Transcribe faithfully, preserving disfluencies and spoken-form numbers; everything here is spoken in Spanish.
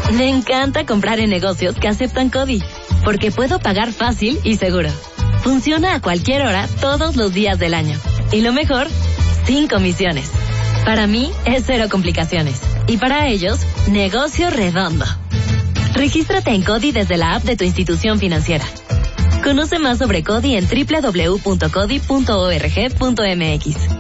Me encanta comprar en negocios que aceptan CODI, porque puedo pagar fácil y seguro. Funciona a cualquier hora, todos los días del año. Y lo mejor, sin comisiones. Para mí, es cero complicaciones. Y para ellos, negocio redondo. Regístrate en CODI desde la app de tu institución financiera. Conoce más sobre CODI en doble u doble u doble u punto codi punto org punto m x.